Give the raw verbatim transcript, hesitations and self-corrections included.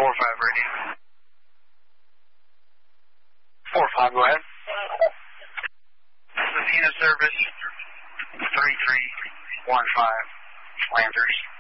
four five radio. four five, go ahead. This is Unit Service three three one five, Landers.